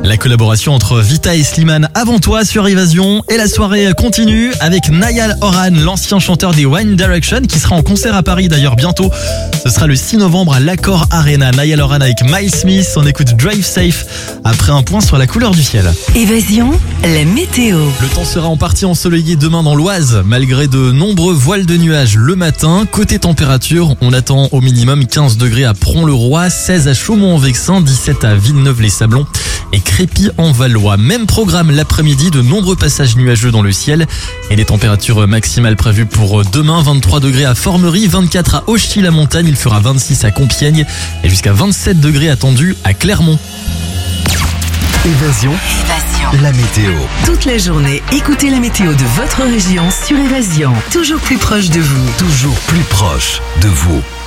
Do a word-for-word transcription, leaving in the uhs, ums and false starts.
La collaboration entre Vita et Slimane avant toi sur Évasion. Et la soirée continue avec Niall Horan, l'ancien chanteur des One Direction, qui sera en concert à Paris d'ailleurs bientôt. Ce sera le six novembre à l'Accor Arena. Niall Horan avec Miles Smith. On écoute Drive Safe après un point sur la couleur du ciel. Évasion, la météo. Le temps sera en partie ensoleillé demain dans l'Oise, malgré de nombreux voiles de nuages le matin. Côté température, on attend au minimum quinze degrés à Pront-le-Roi, seize à Chaumont-en-Vexin, dix-sept à Villeneuve-les-Sablons et Crépy-en-Valois. Même programme l'après-midi, de nombreux passages nuageux dans le ciel et les températures maximales prévues pour demain, vingt-trois degrés à Formerie, vingt-quatre à Auchy-la-Montagne, il fera vingt-six à Compiègne et jusqu'à vingt-sept degrés attendus à Clermont. Évasion, Évasion. la météo. Toute la journée, écoutez la météo de votre région sur Évasion. Toujours plus proche de vous. Toujours plus proche de vous.